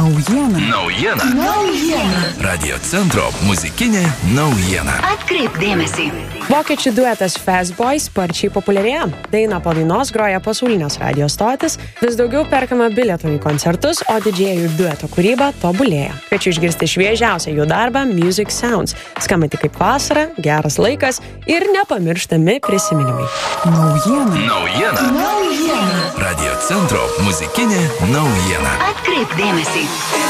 Naujiena. Radio centro muzikinė naujiena. Atkreipk dėmesį. Vokiečių duetas Fast Boys sparčiai populiarėja. Dainą po dainos groja pasaulinės radijo stotis, vis daugiau perkama bilietų į koncertus, o didžėjų dueto kūryba tobulėja. Kviečiu išgirsti šviežiausią jų darbą Music Sounds. Skambinti kaip vasara, geras laikas ir nepamirštami prisiminimai. Naujiena. Radio centro muzikinė naujiena. Atkreipk dėmesį.